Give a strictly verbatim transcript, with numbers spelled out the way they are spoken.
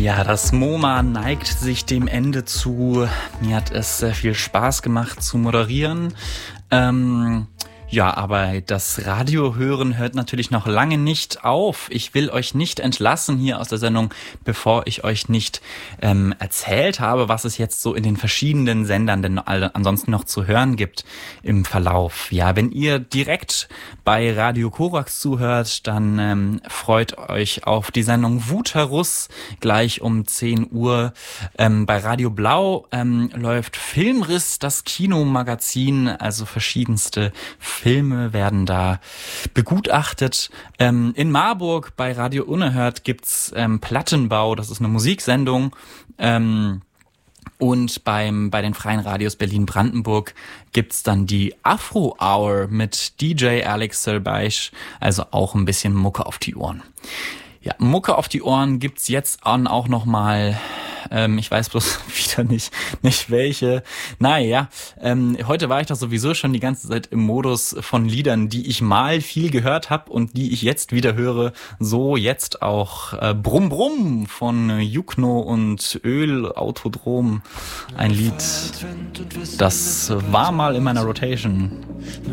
Ja, das MoMA neigt sich dem Ende zu. Mir hat es sehr viel Spaß gemacht zu moderieren. Ähm, ja, aber das Radiohören hört natürlich noch lange nicht auf. Ich will euch nicht entlassen hier aus der Sendung, bevor ich euch nicht ähm, erzählt habe, was es jetzt so in den verschiedenen Sendern denn ansonsten noch zu hören gibt im Verlauf. Ja, wenn ihr direkt bei Radio Korax zuhört, dann ähm, freut euch auf die Sendung Wutherus gleich um zehn Uhr. Ähm, bei Radio Blau ähm, läuft Filmriss, das Kinomagazin, also verschiedenste Filme werden da begutachtet. Ähm, in Marburg bei Radio Unerhört gibt's ähm, Plattenbau, das ist eine Musiksendung. Ähm, Und beim bei den Freien Radios Berlin-Brandenburg gibt's dann die Afro Hour mit D J Alex Selbeich, also auch ein bisschen Mucke auf die Ohren. Ja, Mucke auf die Ohren gibt's jetzt auch noch mal. Ähm, ich weiß bloß wieder nicht, nicht welche. Naja, ähm, heute war ich doch sowieso schon die ganze Zeit im Modus von Liedern, die ich mal viel gehört habe und die ich jetzt wieder höre. So jetzt auch äh, Brumm Brumm von Jukno und Öl Autodrom. Ein Lied, das war mal in meiner Rotation.